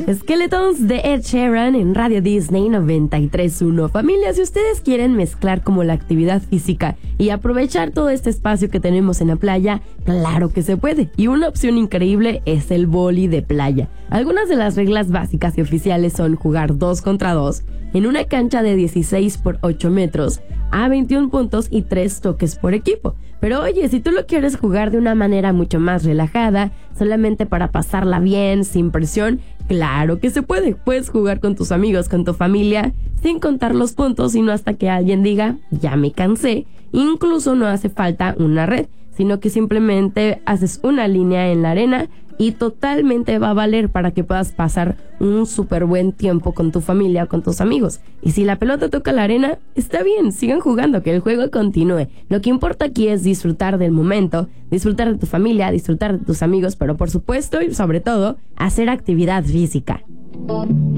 Skeletons de Ed Sheeran en Radio Disney 93.1. Familia, si ustedes quieren mezclar como la actividad física y aprovechar todo este espacio que tenemos en la playa, claro que se puede. Y una opción increíble es el vóley de playa. Algunas de las reglas básicas y oficiales son jugar 2 contra 2 en una cancha de 16 por 8 metros a 21 puntos y 3 toques por equipo. Pero oye, si tú lo quieres jugar de una manera mucho más relajada, solamente para pasarla bien, sin presión, claro que se puede. Puedes jugar con tus amigos, con tu familia, sin contar los puntos, sino hasta que alguien diga, ya me cansé. Incluso no hace falta una red, sino que simplemente haces una línea en la arena y totalmente va a valer para que puedas pasar un súper buen tiempo con tu familia o con tus amigos. Y si la pelota toca la arena, está bien, sigan jugando, que el juego continúe. Lo que importa aquí es disfrutar del momento, disfrutar de tu familia, disfrutar de tus amigos, pero por supuesto y sobre todo, hacer actividad física.